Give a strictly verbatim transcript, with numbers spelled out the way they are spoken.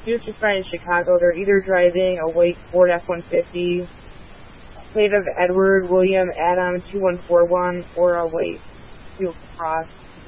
students just find in Chicago, they're either driving a white Ford F one fifty, plate of Edward William Adam two one four one, or a white Field Cross